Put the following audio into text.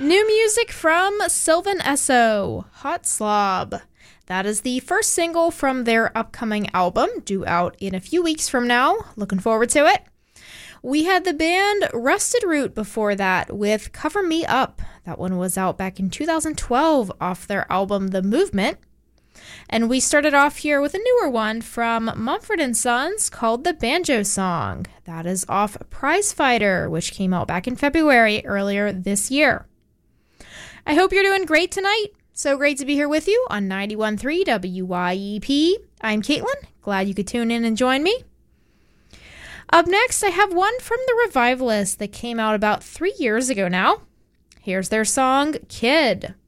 New music from Sylvan Esso, Hot Slob. That is the first single from their upcoming album, due out in a few weeks from now. Looking forward to it. We had the band Rusted Root before that with Cover Me Up. That one was out back in 2012 off their album The Movement. And we started off here with a newer one from Mumford & Sons called The Banjo Song. That is off Prize Fighter, which came out back in February earlier this year. I hope you're doing great tonight. So great to be here with you on 91.3 WYEP. I'm Caitlin. Glad you could tune in and join me. Up next, I have one from the Revivalists that came out about 3 years ago now. Here's their song, Kid.